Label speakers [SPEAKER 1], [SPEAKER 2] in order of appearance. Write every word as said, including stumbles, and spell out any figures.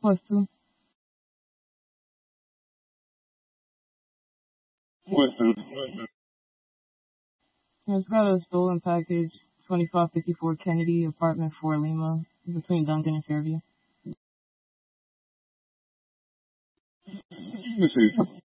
[SPEAKER 1] Plus two.
[SPEAKER 2] Plus two.
[SPEAKER 1] It's got a stolen package, twenty-five fifty-four Kennedy, apartment four Lima, between Duncan and Fairview.
[SPEAKER 2] Let's see.